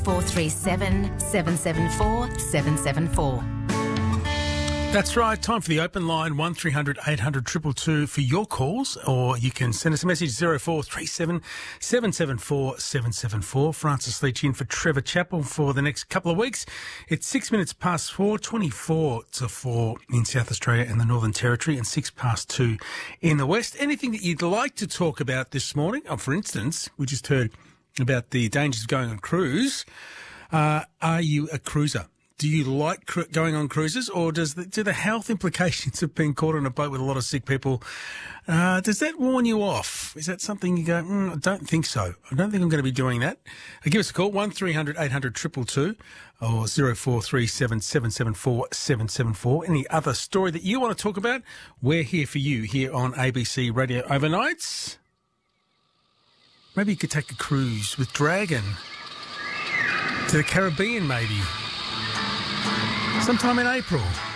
0437 774 774. That's right. Time for the open line, 1300 800 222 for your calls, or you can send us a message, 0437 774 774. Francis Leach in for Trevor Chappell for the next couple of weeks. It's 6 minutes past 4, 24 to 4 in South Australia and the Northern Territory, and 6 past 2 in the West. Anything that you'd like to talk about this morning? For instance, we just heard about the dangers of going on cruise. Are you a cruiser? Do you like going on cruises, or do the health implications of being caught on a boat with a lot of sick people, does that warn you off? Is that something you go, I don't think so. I don't think I'm going to be doing that. Give us a call, 1300 800 222 or 0437 774 774. Any other story that you want to talk about, we're here for you here on ABC Radio Overnights. Maybe you could take a cruise with Dragon to the Caribbean, maybe. Sometime in April.